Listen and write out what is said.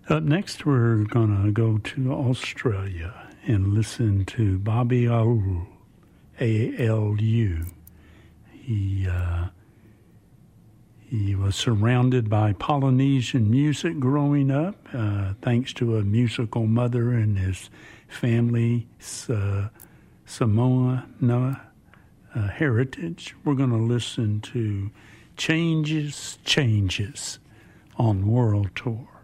Up next, we're going to go to Australia and listen to Bobby Aulu, A-L-U. He was surrounded by Polynesian music growing up, thanks to a musical mother and his family's Samoan heritage. We're going to listen to Changes on World Tour.